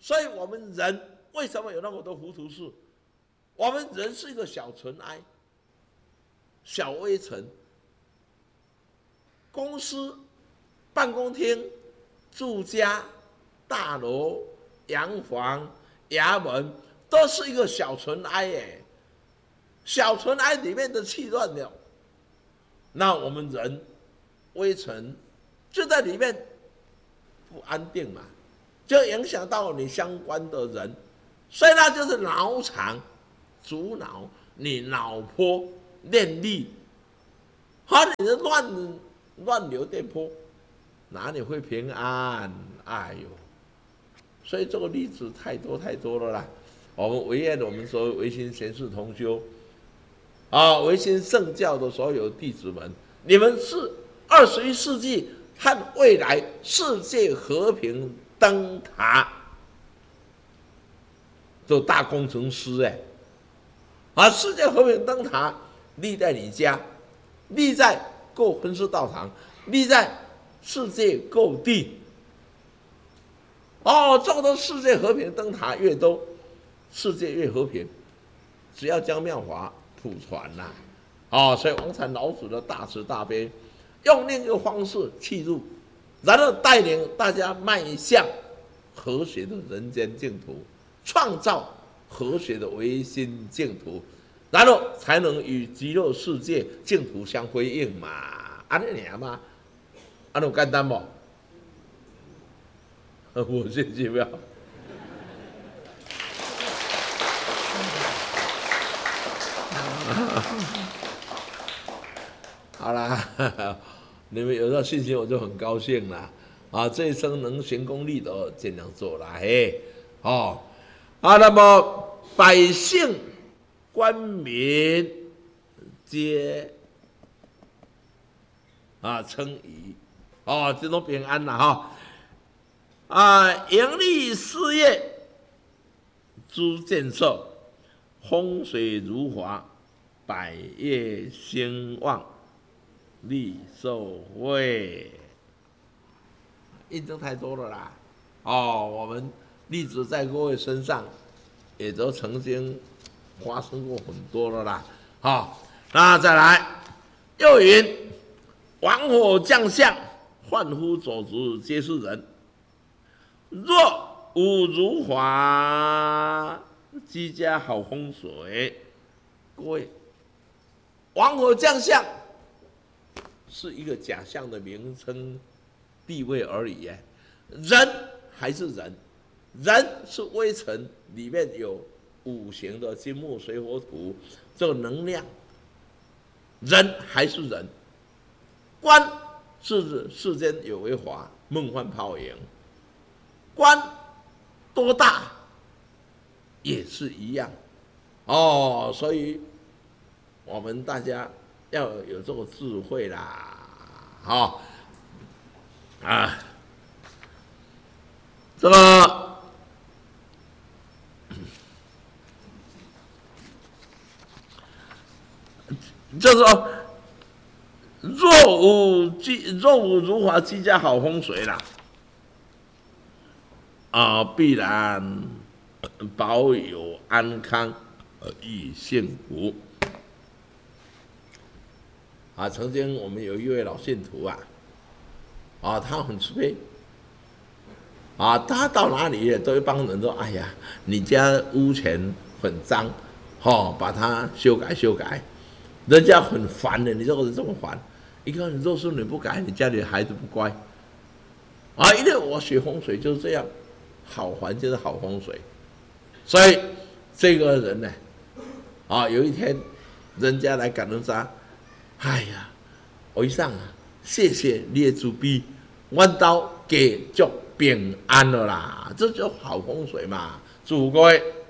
所以我们人为什么有那么多糊涂事？我们人是一个小尘埃、小微尘。公司、办公厅、住家、大楼、洋房、衙门，都是一个小尘埃耶。小尘埃里面的气乱了，那我们人微尘就在里面不安定嘛，就影响到你相关的人，所以那就是脑场主脑，你脑波念力，好，你的乱流电波，哪里会平安？哎呦，所以这个例子太多了啦。我们唯愿我们所有唯心贤士同修，唯心圣教的所有弟子们，你们是21世纪和未来世界和平灯塔的大工程师世界和平灯塔立在你家，立在各分寺道场，立在世界各地。这个世界和平灯塔越多，世界越和平。只要将妙法普传啦，所以王禅老祖的大慈大悲，用另一个方式契入，然后带领大家迈向和谐的人间净土，创造和谐的唯心净土，然后才能与极乐世界净土相辉映嘛。安尼尔嘛，安那简单不？我信息妙。好啦，你们有这信心，我就很高兴了。这一生能行功立德，尽量做啦，那么百姓、官民皆称仪，这种平安啦，盈利事业诸建设，风水如华，百业兴旺，利受惠。印证太多了啦，我们例子在各位身上也都曾经发生过很多了啦，那再来，又云：王火将相，贩夫走卒皆是人。若无如华，居家好风水。各位，王火将相是一个假象的名称、地位而已人还是人，人是微尘，里面有五行的金木水火土这个能量，人还是人。官是世间有为法，梦幻泡影。官多大也是一样所以我们大家要有这个智慧啦，这个就是说，若无如华，居家好风水啦。必然保有安康，以幸福。曾经我们有一位老信徒他很慈悲，他到哪里都会帮人说：“哎呀，你家屋前很脏，把它修改修改。”人家很烦的，你这个人这么烦，一个你若是你不改，你家里的孩子不乖因为我学风水就是这样。好环境是好风水，所以这个人呢，有一天人家来感恩他，哎呀，和尚谢谢你的慈悲，我家给足平安了啦，这就好风水嘛，祝各位。